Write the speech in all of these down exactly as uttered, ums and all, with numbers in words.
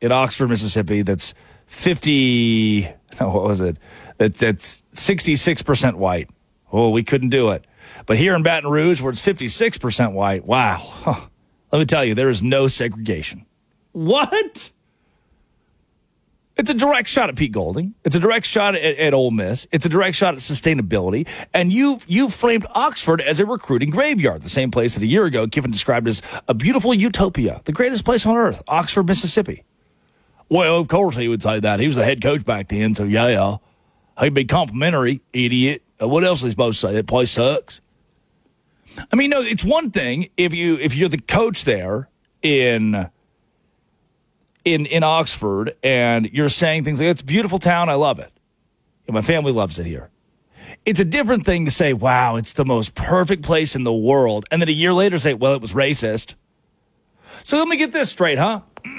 in Oxford, Mississippi that's fifty, no, what was it? That, that's sixty-six percent white. Oh, we couldn't do it. But here in Baton Rouge, where it's fifty-six percent white, wow. Huh. Let me tell you, there is no segregation. What? It's a direct shot at Pete Golding. It's a direct shot at, at Ole Miss. It's a direct shot at sustainability. And you've, you've framed Oxford as a recruiting graveyard, the same place that a year ago Kiffin described as a beautiful utopia, the greatest place on earth, Oxford, Mississippi. Well, of course he would say that. He was the head coach back then, so yeah, yeah. He'd be complimentary, idiot. What else are they supposed to say? That place sucks. I mean, no, it's one thing if you if you're the coach there in in in Oxford and you're saying things like, it's a beautiful town, I love it. And my family loves it here. It's a different thing to say, wow, it's the most perfect place in the world, and then a year later say, well, it was racist. So let me get this straight, huh?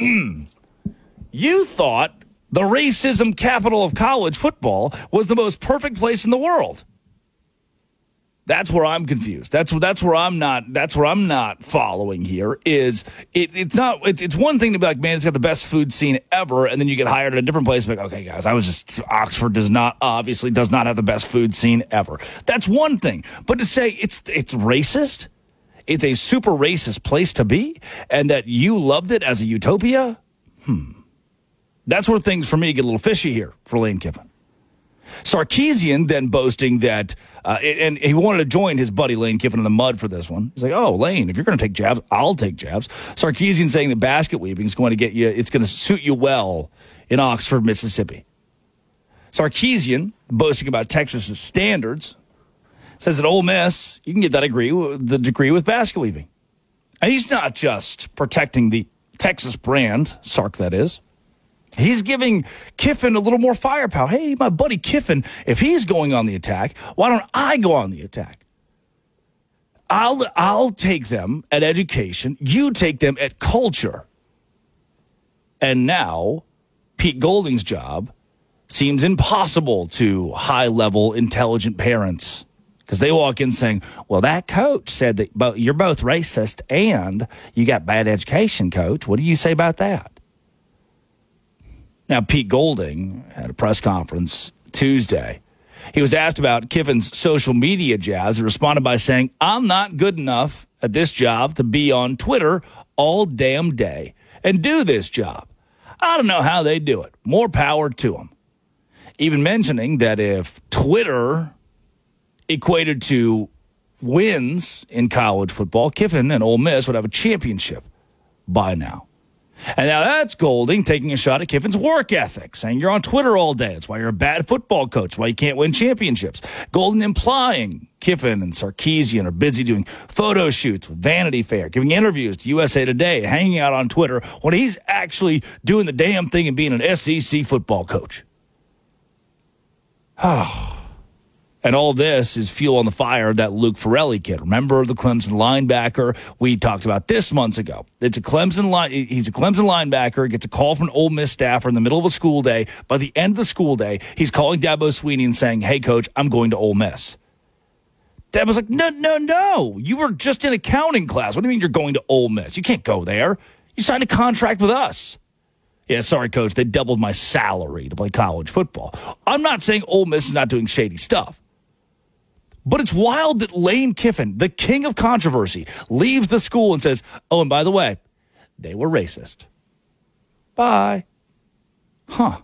You thought the racism capital of college football was the most perfect place in the world. That's where I'm confused. That's that's where I'm not. That's where I'm not following here. Is it? It's not. It's it's one thing to be like, man, it's got the best food scene ever, and then you get hired at a different place. Like, okay, guys, I was just Oxford does not obviously does not have the best food scene ever. That's one thing. But to say it's it's racist, it's a super racist place to be, and that you loved it as a utopia. Hmm. That's where things for me get a little fishy here for Lane Kiffin. Sarkisian then boasting that, uh, and he wanted to join his buddy Lane Kiffin in the mud for this one. He's like, oh, Lane, if you're going to take jabs, I'll take jabs. Sarkisian saying that basket weaving is going to get you, it's going to suit you well in Oxford, Mississippi. Sarkisian, boasting about Texas's standards, says that Ole Miss, you can get that degree, the degree with basket weaving. And he's not just protecting the Texas brand, Sark that is. He's giving Kiffin a little more firepower. Hey, my buddy Kiffin, if he's going on the attack, why don't I go on the attack? I'll I'll take them at education. You take them at culture. And now, Pete Golding's job seems impossible to high-level, intelligent parents. Because they walk in saying, well, that coach said that bo- you're both racist and you got bad education, coach. What do you say about that? Now, Pete Golding had a press conference Tuesday. He was asked about Kiffin's social media jabs and responded by saying, I'm not good enough at this job to be on Twitter all damn day and do this job. I don't know how they do it. More power to them. Even mentioning that if Twitter equated to wins in college football, Kiffin and Ole Miss would have a championship by now. And now that's Golding taking a shot at Kiffin's work ethic, saying you're on Twitter all day. That's why you're a bad football coach, that's why you can't win championships. Golding implying Kiffin and Sarkisian are busy doing photo shoots with Vanity Fair, giving interviews to U S A Today, hanging out on Twitter, when he's actually doing the damn thing and being an S E C football coach. Oh. And all this is fuel on the fire of that Luke Farrelly kid. Remember the Clemson linebacker we talked about this months ago? It's a Clemson line. He's a Clemson linebacker. Gets a call from an Ole Miss staffer in the middle of a school day. By the end of the school day, he's calling Dabo Swinney and saying, "Hey, coach, I'm going to Ole Miss." Dabo's like, "No, no, no. You were just in accounting class. What do you mean you're going to Ole Miss? You can't go there. You signed a contract with us." Yeah, sorry, coach. They doubled my salary to play college football. I'm not saying Ole Miss is not doing shady stuff. But it's wild that Lane Kiffin, the king of controversy, leaves the school and says, oh, and by the way, they were racist. Bye. Huh.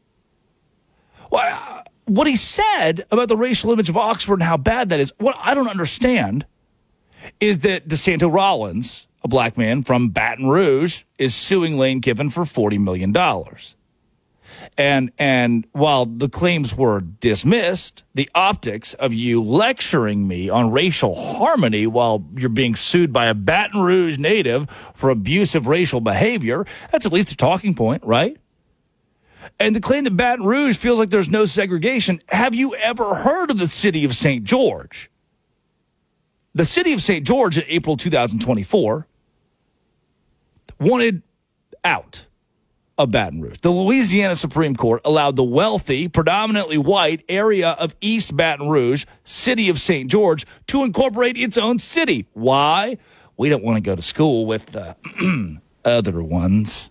Well, what he said about the racial image of Oxford and how bad that is, what I don't understand is that DeSanto Rollins, a black man from Baton Rouge, is suing Lane Kiffin for forty million dollars. And and while the claims were dismissed, the optics of you lecturing me on racial harmony while you're being sued by a Baton Rouge native for abusive racial behavior, that's at least a talking point, right? And the claim that Baton Rouge feels like there's no segregation, have you ever heard of the city of Saint George? The city of Saint George in April two thousand twenty-four wanted out of Baton Rouge. The Louisiana Supreme Court allowed the wealthy, predominantly white area of East Baton Rouge, city of Saint George, to incorporate its own city. Why? We don't want to go to school with the other ones.